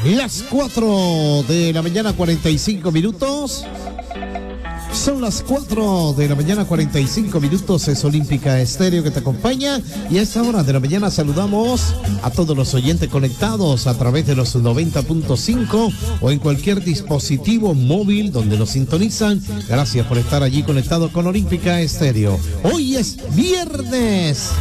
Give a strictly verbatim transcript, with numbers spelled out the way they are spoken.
Las cuatro de la mañana, cuarenta y cinco minutos. Son las cuatro de la mañana, cuarenta y cinco minutos. Es Olímpica Estéreo que te acompaña. Y a esta hora de la mañana saludamos a todos los oyentes conectados a través de los noventa punto cinco o en cualquier dispositivo móvil donde nos sintonizan. Gracias por estar allí conectados con Olímpica Estéreo. Hoy es viernes.